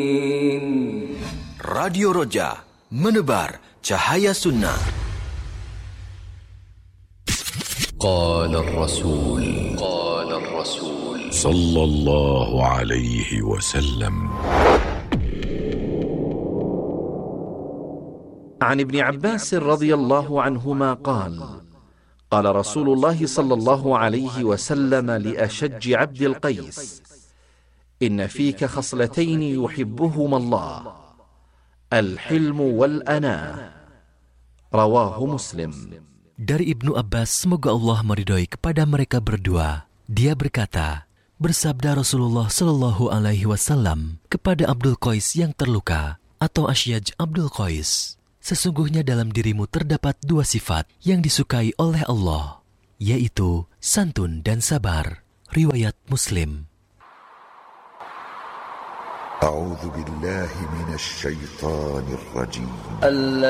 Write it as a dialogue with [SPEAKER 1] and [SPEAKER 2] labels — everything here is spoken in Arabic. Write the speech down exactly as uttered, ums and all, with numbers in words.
[SPEAKER 1] Radio Roja, menebar cahaya sunnah.
[SPEAKER 2] قال الرسول قال الرسول
[SPEAKER 3] صلى الله عليه وسلم.
[SPEAKER 4] عن ابن عباس رضي الله عنهما قال قال رسول الله صلى الله عليه وسلم لأشج عبد القيس: إن فيك خصلتين يحبهما الله، الحلم والأناة. رواه مسلم.
[SPEAKER 5] Dari Ibnu Abbas, semoga Allah meridhoi kepada mereka berdua, dia berkata, bersabda Rasulullah Shallallahu Alaihi Wasallam kepada Abdul Qais yang terluka atau Asyaj Abdul Qais, sesungguhnya dalam dirimu terdapat dua sifat yang disukai oleh Allah, yaitu santun dan sabar. Riwayat Muslim.
[SPEAKER 3] A'udzu billahi minasy syaithanir rajim.